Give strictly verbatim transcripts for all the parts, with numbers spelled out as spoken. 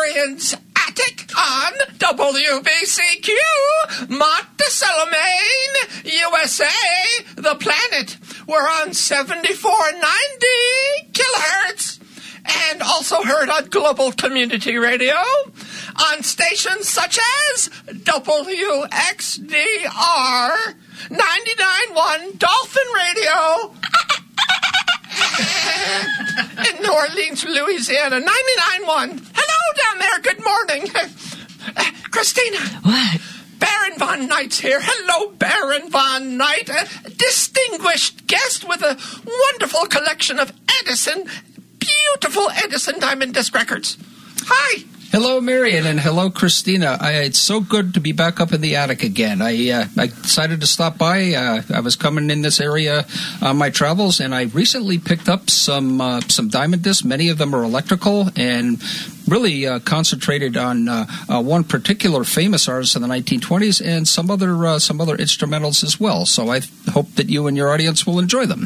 Marion's Attic on W B C Q, Monticello, Maine, U S A, the planet. We're on seventy-four ninety kilohertz. And also heard on Global Community Radio, on stations such as W X D R, ninety-nine point one Dolphin Radio, in New Orleans, Louisiana, ninety-nine point one. Hello down there, good morning. Uh, Christina. What? Baron Von Knight's here. Hello, Baron Von Knight, a distinguished guest with a wonderful collection of Edison, beautiful Edison Diamond Disc records. Hi. Hello, Marion, and hello, Christina. I, it's so good to be back up in the attic again. I uh, I decided to stop by. Uh, I was coming in this area on my travels, and I recently picked up some uh, some diamond discs. Many of them are electrical, and really uh, concentrated on uh, uh, one particular famous artist in the nineteen twenties, and some other uh, some other instrumentals as well. So I hope that you and your audience will enjoy them.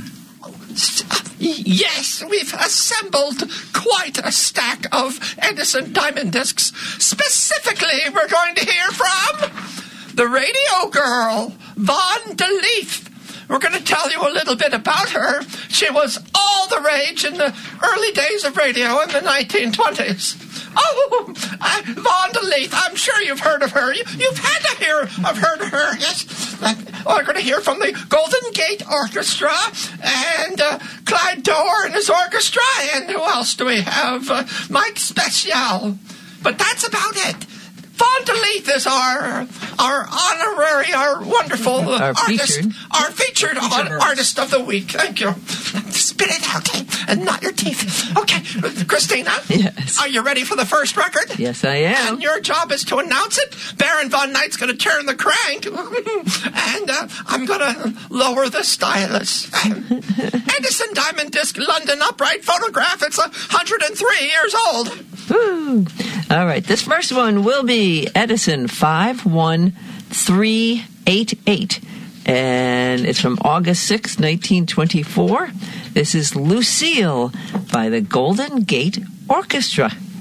Yes, we've assembled quite a stack of Edison Diamond Discs. Specifically, we're going to hear from the radio girl, Von de Leith. We're going to tell you a little bit about her. She was all the rage in the early days of radio in the nineteen twenties. Oh, uh, Von de Leith, I'm sure you've heard of her. You, you've had to hear of heard of her, yes. Uh, we're going to hear from the Golden Gate Orchestra and uh, Clyde Dorr and his orchestra. And who else do we have? Uh, Mike Special. But that's about it. Von de Leith is our our honorary, our wonderful uh, our artist, featured. our featured, featured on, artist. artist of the week. Thank you. Spit it out, eh? And not your teeth. Okay, Christina. Yes. Are you ready for the first record? Yes, I am. And your job is to announce it. Baron Von Knight's going to turn the crank, and uh, I'm going to lower the stylus. Edison Diamond Disc London upright photograph. It's one hundred three years old. Woo. All right, this first one will be Edison five one three eight eight, and it's from August sixth, nineteen twenty-four. This is Lucille by the Golden Gate Orchestra.